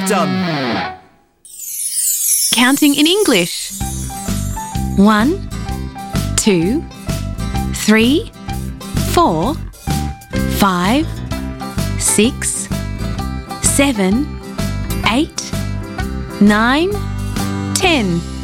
done. Counting in English. 1, 2, 3, 4, 5, 6, 7, 8, 9, 10.